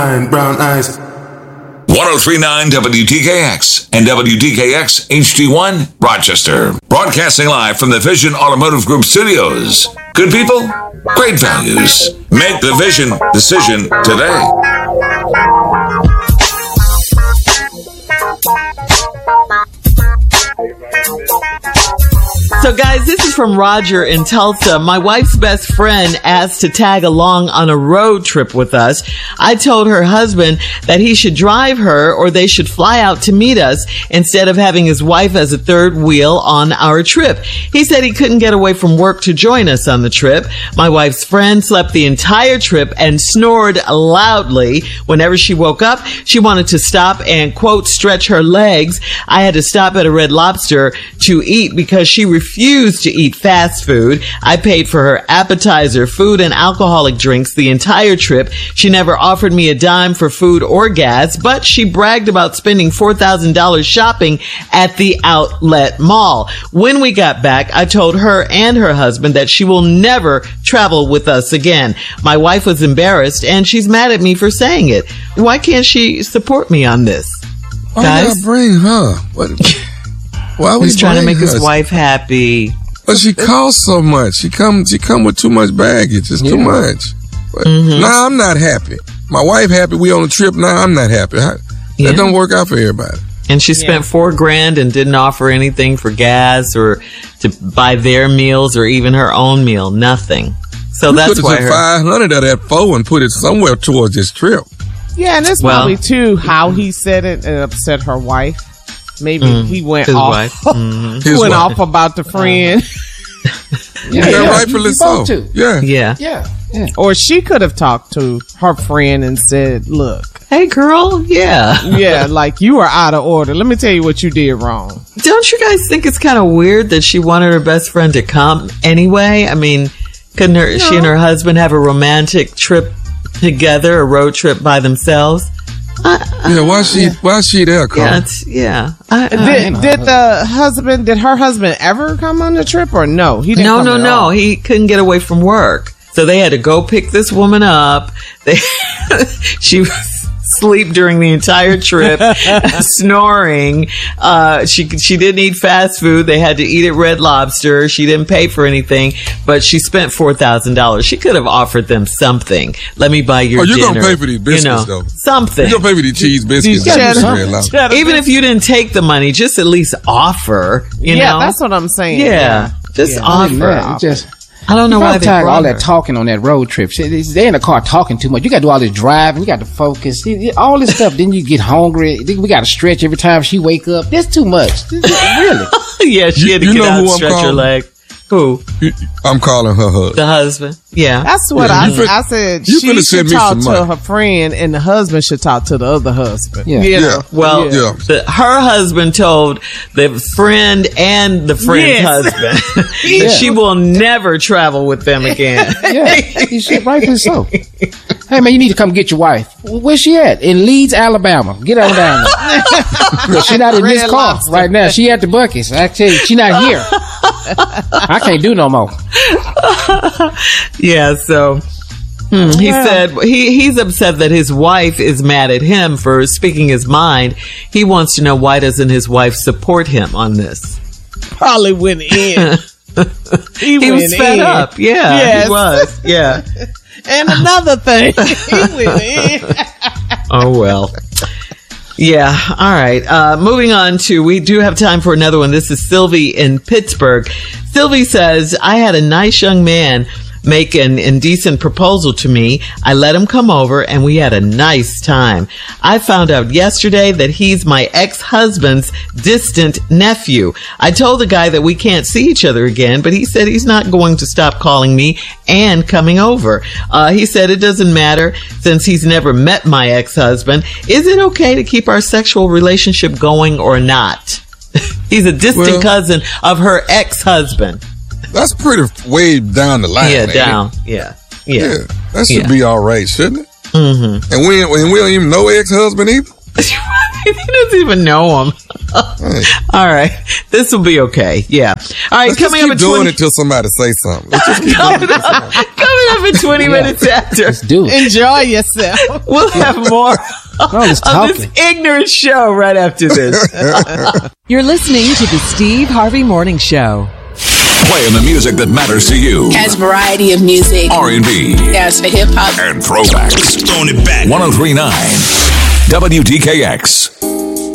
Brown eyes. 1039 WDKX and WDKX HD1 Rochester. Broadcasting live from the Vision Automotive Group studios. Good people, great values. Make the Vision decision today. So, guys, this is from Roger in Tulsa. My wife's best friend asked to tag along on a road trip with us. I told her husband that he should drive her or they should fly out to meet us instead of having his wife as a third wheel on our trip. He said he couldn't get away from work to join us on the trip. My wife's friend slept the entire trip and snored loudly. Whenever she woke up, she wanted to stop and, quote, stretch her legs. I had to stop at a Red Lobster to eat because she refused to eat fast food. I paid for her appetizer, food, and alcoholic drinks the entire trip. She never offered me a dime for food or gas, but she bragged about spending $4,000 shopping at the outlet mall. When we got back, I told her and her husband that she will never travel with us again. My wife was embarrassed, and she's mad at me for saying it. Why can't she support me on this? Why Guys? gotta bring her? Why He's trying to make his wife happy. But she costs so much. She come with too much baggage. It's too much. But now I'm not happy. My wife happy. We on a trip now. I'm not happy. That don't work out for everybody. And she spent $4,000 and didn't offer anything for gas or to buy their meals or even her own meal. Nothing. So that's why $500 of that $4,000 and put it somewhere towards this trip. Yeah, and that's probably too how he said it and upset her wife. Maybe he went his off. Wife. He went off about the friend. Rightfully so. Yeah. Or she could have talked to her friend and said, "Look, hey, girl, yeah, like you are out of order. Let me tell you what you did wrong." Don't you guys think it's kind of weird that she wanted her best friend to come anyway? I mean, couldn't she and her husband have a romantic trip together, a road trip by themselves? Why she there, Carl? Did her husband ever come on the trip or no? He didn't. No. He couldn't get away from work, so they had to go pick this woman up. She was asleep during the entire trip, snoring. She didn't eat fast food. They had to eat at Red Lobster. She didn't pay for anything, but she spent $4,000. She could have offered them something. Let me buy your dinner. You're going to pay for these biscuits, though. Something. You're going to pay for these cheese biscuits. Even if you didn't take the money, just at least offer, you know? That's what I'm saying. Yeah. Just offer. I don't know why they brought all her. that talking on that road trip. They're in the car talking too much. You got to do all this driving. You got to focus. All this stuff. Then you get hungry. We got to stretch every time she wake up. That's too much. Really? Yeah, she had to get out and stretch her leg. Who? I'm calling her husband. The husband. Yeah. That's what I said. She should talk to her friend and the husband should talk to the other husband. Well, her husband told the friend and the friend's husband that she will never travel with them again. Rightfully so. Hey, man, you need to come get your wife. Where's she at? In Leeds, Alabama. Get on down there. She's not in this car right now. She at the Buc-ee's. I tell you, she not here. I can't do no more. Yeah, so he said he's upset that his wife is mad at him for speaking his mind. He wants to know, why doesn't his wife support him on this? Probably went in. He was fed up. Yeah, yes. He was. Yeah. And another thing, he went in. Oh, well. Yeah. All right. Moving on to, we do have time for another one. This is Sylvie in Pittsburgh. Sylvie says, I had a nice young man make an indecent proposal to me. I let him come over and we had a nice time. I found out yesterday that he's my ex-husband's distant nephew. I told the guy that we can't see each other again, but he said he's not going to stop calling me and coming over. He said it doesn't matter since he's never met my ex-husband. Is it okay to keep our sexual relationship going or not? He's a distant cousin of her ex-husband. That's pretty way down the line. Yeah, down. Yeah. That should be all right, shouldn't it? Mm-hmm. And we don't even know ex-husband either. He doesn't even know him. All right. This will be okay. Yeah. All right. Let's coming just up keep at doing 20. it till somebody say something. Let's just keep Coming up at 20 minutes after. Let's do it. Enjoy yourself. We'll have more No, it's of this talking. ignorant show right after this. You're listening to the Steve Harvey Morning Show. Playing the music that matters to you. Has variety of music. R&B Yes, for hip hop. and throwbacks. Throwing it back. 103.9 WDKX.